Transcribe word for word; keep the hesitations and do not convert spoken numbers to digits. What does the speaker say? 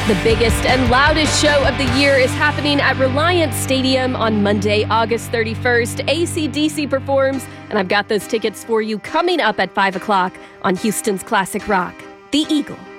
The biggest and loudest show of the year is happening at Reliant Stadium on Monday, August thirty-first. A C D C performs, and I've got those tickets for you coming up at five o'clock on Houston's Classic Rock. The Eagle.